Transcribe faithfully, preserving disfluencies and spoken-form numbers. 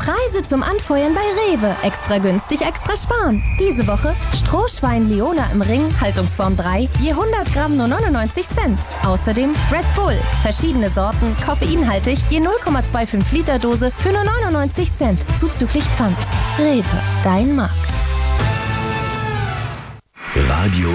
Preise zum Anfeuern bei Rewe. Extra günstig, extra sparen. Diese Woche Strohschwein Leona im Ring, Haltungsform drei, je hundert Gramm nur neunundneunzig Cent. Außerdem Red Bull, verschiedene Sorten, koffeinhaltig, je null Komma fünfundzwanzig Liter Dose für nur neunundneunzig Cent, zuzüglich Pfand. Rewe, dein Markt. Radio